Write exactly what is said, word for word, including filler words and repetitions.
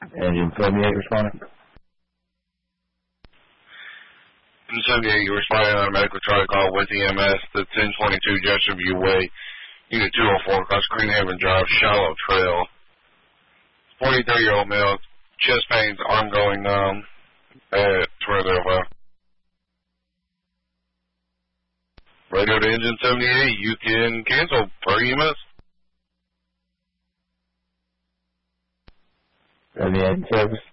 Engine seventy-eight responding. Engine seventy-eight, you're responding on a medical charge call with E M S. The ten twenty-two Jessup View Way, Unit two oh four, across Greenhaven Drive, Shallow Trail. forty-three-year-old male, chest pains, arm going numb. That's where they're about. Radio to Engine seventy-eight, you can cancel per E M S. seventy-eight service.